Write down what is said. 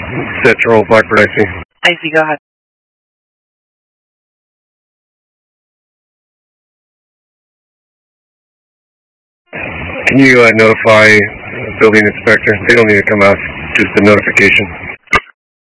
Central Blackbird IC. IC, go ahead. Can you notify the building inspector? They don't need to come out, just a notification.